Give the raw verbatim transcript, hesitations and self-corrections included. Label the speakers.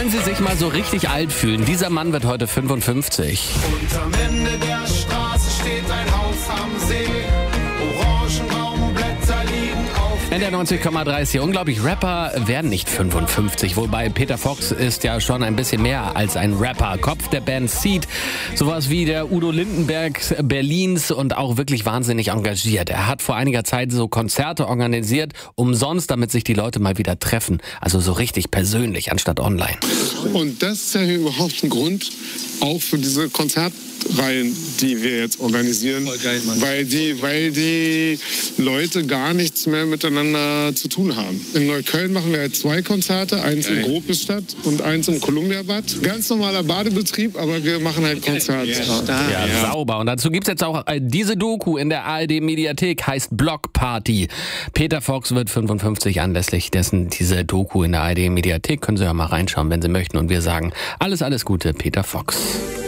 Speaker 1: Sie sich mal so richtig alt fühlen, dieser Mann wird heute fünfundfünfzig.
Speaker 2: Und am Ende der Straße steht ein Haus am See. Orangenbaumblätter liegen auf.
Speaker 1: N D R neunzig Komma drei ist hier unglaublich. Rapper werden nicht fünfundfünfzig, wobei Peter Fox ist ja schon ein bisschen mehr als ein Rapper. Kopf der Band Seed, sowas wie der Udo Lindenberg Berlins und auch wirklich wahnsinnig engagiert. Er hat vor einiger Zeit so Konzerte organisiert, umsonst, damit sich die Leute mal wieder treffen. Also so richtig persönlich, anstatt online.
Speaker 3: Und das ist ja überhaupt ein Grund auch für diese Konzertreihen, die wir jetzt organisieren. Voll geil, Mann. Weil die, weil die Leute gar nichts mehr miteinander zu tun haben. In Neukölln machen wir halt zwei Konzerte, eins in Gropiusstadt und eins im Kolumbiabad. Ganz normaler Badebetrieb, aber wir machen halt Konzerte.
Speaker 1: Ja, ja, ja, sauber. Und dazu gibt's jetzt auch äh, diese Doku in der A R D-Mediathek, heißt Block Party. Peter Fox wird fünfundfünfzig, anlässlich dessen diese Doku in der A R D-Mediathek. Können Sie ja mal reinschauen, wenn Sie möchten. Und wir sagen alles, alles Gute, Peter Fox.